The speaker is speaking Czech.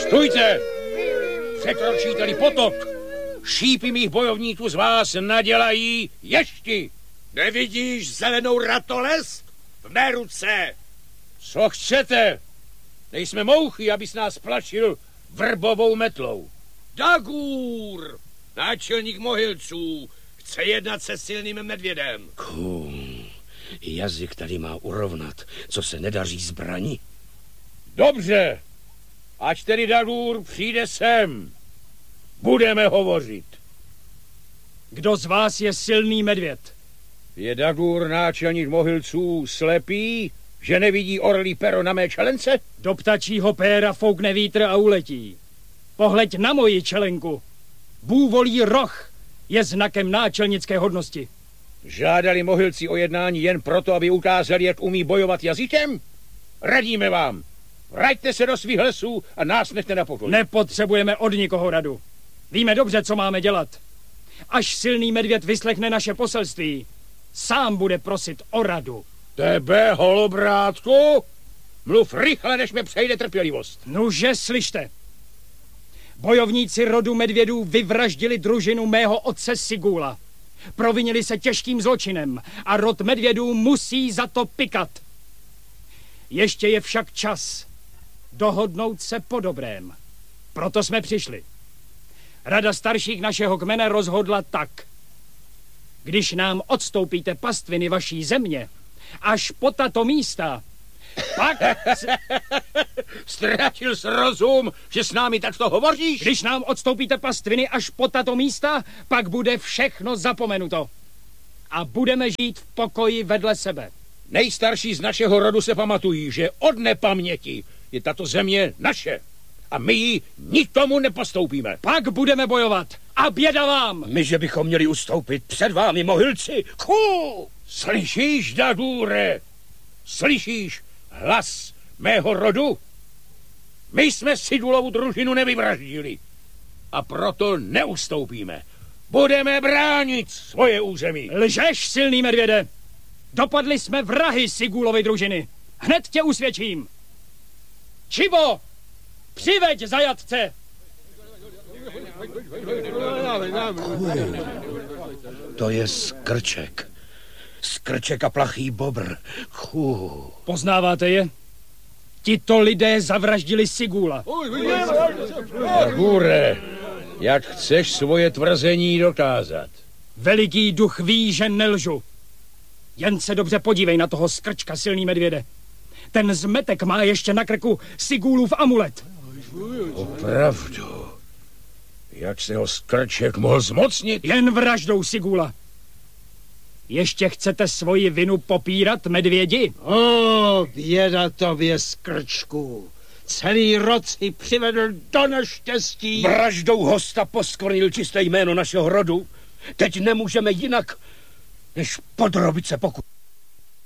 Stůjte! Překročíte-li potok, šípy mých bojovníků z vás nadělají ješti. Nevidíš zelenou ratolest v mé ruce? Co chcete? Nejsme mouchy, abys nás plašil vrbovou metlou. Dagur, náčelník Mohylců, chce jednat se silným medvědem. Jazyk tady má urovnat, co se nedaří zbraní. Dobře, ať tedy Dagur přijde sem. Budeme hovořit. Kdo z vás je silný medvěd? Je Dagur, náčelník Mohylců, slepý, že nevidí orlí pero na mé čelence? Do ptačího péra foukne vítr a uletí. Pohleď na moji čelenku. Bůvolí roh je znakem náčelnické hodnosti. Žádali Mohylci o jednání jen proto, aby ukázali, jak umí bojovat jazykem? Radíme vám. Vraťte se do svých lesů a nás nechte na pokoji. Nepotřebujeme od nikoho radu. Víme dobře, co máme dělat. Až silný medvěd vyslechne naše poselství, sám bude prosit o radu. Tebe, holobrátku? Mluv rychle, než mi přejde trpělivost. Nuže, slyšte. Bojovníci rodu medvědů vyvraždili družinu mého otce Sigula. Provinili se těžkým zločinem a rod medvědů musí za to pikat. Ještě je však čas dohodnout se po dobrém. Proto jsme přišli. Rada starších našeho kmene rozhodla tak. Když nám odstoupíte pastviny vaší země, až po tato místa, pak... Ztratil jsi rozum, že s námi takto hovoříš? Když nám odstoupíte pastviny až po tato místa, pak bude všechno zapomenuto. A budeme žít v pokoji vedle sebe. Nejstarší z našeho rodu se pamatují, že od nepaměti je tato země naše. A my ji nikomu nepostoupíme. Pak budeme bojovat. A běda vám! My, že bychom měli ustoupit před vámi, Mohylci. Slyšíš, Dagure? Slyšíš hlas mého rodu? My jsme Sigulovu družinu nevyvraždili. A proto neustoupíme. Budeme bránit svoje území. Lžeš, silný medvěde. Dopadli jsme vrahy Sigulovy družiny. Hned tě usvědčím. Čibo, přiveď zajatce. To je skrček. Skrček a plachý bobr. Poznáváte je? Tito lidé zavraždili Sigula. Dagure, jak chceš svoje tvrzení dokázat? Veliký duch ví, že nelžu. Jen se dobře podívej na toho skrčka, silný medvěde. Ten zmetek má ještě na krku Sigulův amulet. Opravdu? Jak se ho skrček mohl zmocnit? Jen vraždou Sigula. Ještě chcete svoji vinu popírat, medvědi? Běda tobě, skrčku. Celý rod si přivedl do neštěstí. Vraždou hosta poskvrnil čisté jméno našeho rodu. Teď nemůžeme jinak, než podrobit se pokusu.